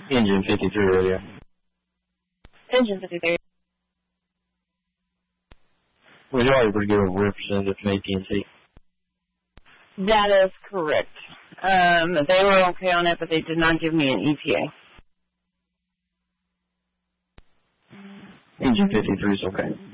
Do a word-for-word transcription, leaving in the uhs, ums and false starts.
Engine fifty-three radio. Engine fifty-three. Well, you're already pretty good with representative from A T and T. That is correct. Um, they were okay on it, but they did not give me an E T A. Engine fifty-three is okay.